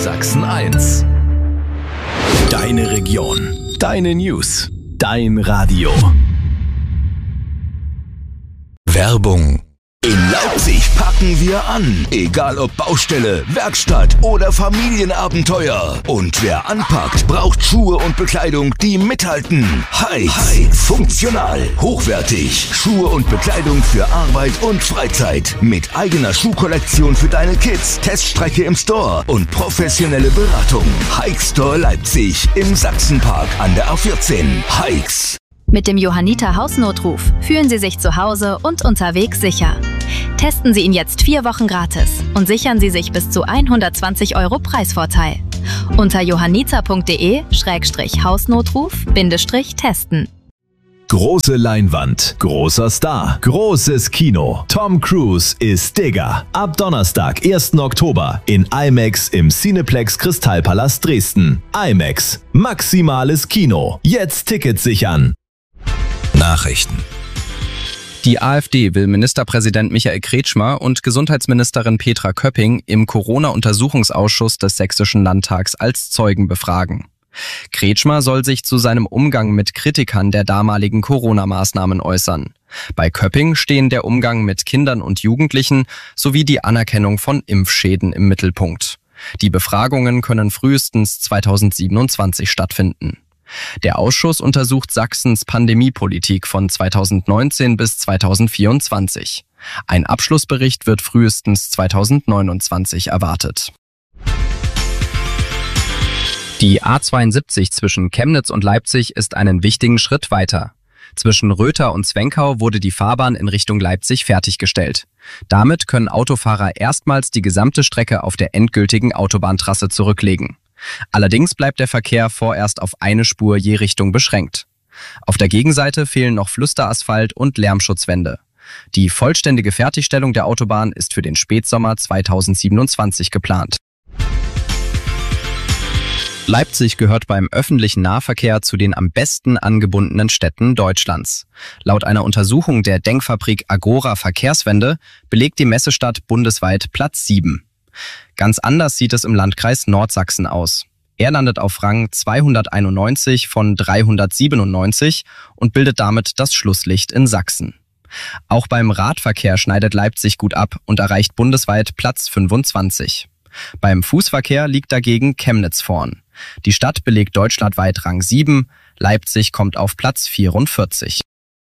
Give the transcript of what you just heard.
Sachsen 1. Deine Region, deine News, dein Radio. Werbung. In Leipzig packen wir an. Egal ob Baustelle, Werkstatt oder Familienabenteuer. Und wer anpackt, braucht Schuhe und Bekleidung, die mithalten. Heights. Funktional, hochwertig. Schuhe und Bekleidung für Arbeit und Freizeit. Mit eigener Schuhkollektion für deine Kids, Teststrecke im Store und professionelle Beratung. Heights Store Leipzig im Sachsenpark an der A14. Heights. Mit dem Johanniter Hausnotruf fühlen Sie sich zu Hause und unterwegs sicher. Testen Sie ihn jetzt 4 Wochen gratis und sichern Sie sich bis zu 120 € Preisvorteil. Unter johanniter.de/Hausnotruf-testen. Große Leinwand, großer Star, großes Kino. Tom Cruise ist Digger. Ab Donnerstag, 1. Oktober in IMAX im Cineplex Kristallpalast Dresden. IMAX, maximales Kino. Jetzt Tickets sichern. Nachrichten. Die AfD will Ministerpräsident Michael Kretschmer und Gesundheitsministerin Petra Köpping im Corona-Untersuchungsausschuss des Sächsischen Landtags als Zeugen befragen. Kretschmer soll sich zu seinem Umgang mit Kritikern der damaligen Corona-Maßnahmen äußern. Bei Köpping stehen der Umgang mit Kindern und Jugendlichen sowie die Anerkennung von Impfschäden im Mittelpunkt. Die Befragungen können frühestens 2027 stattfinden. Der Ausschuss untersucht Sachsens Pandemiepolitik von 2019 bis 2024. Ein Abschlussbericht wird frühestens 2029 erwartet. Die A72 zwischen Chemnitz und Leipzig ist einen wichtigen Schritt weiter. Zwischen Röther und Zwenkau wurde die Fahrbahn in Richtung Leipzig fertiggestellt. Damit können Autofahrer erstmals die gesamte Strecke auf der endgültigen Autobahntrasse zurücklegen. Allerdings bleibt der Verkehr vorerst auf eine Spur je Richtung beschränkt. Auf der Gegenseite fehlen noch Pflasterasphalt und Lärmschutzwände. Die vollständige Fertigstellung der Autobahn ist für den Spätsommer 2027 geplant. Leipzig gehört beim öffentlichen Nahverkehr zu den am besten angebundenen Städten Deutschlands. Laut einer Untersuchung der Denkfabrik Agora Verkehrswende belegt die Messestadt bundesweit Platz 7. Ganz anders sieht es im Landkreis Nordsachsen aus. Er landet auf Rang 291 von 397 und bildet damit das Schlusslicht in Sachsen. Auch beim Radverkehr schneidet Leipzig gut ab und erreicht bundesweit Platz 25. Beim Fußverkehr liegt dagegen Chemnitz vorn. Die Stadt belegt deutschlandweit Rang 7, Leipzig kommt auf Platz 44.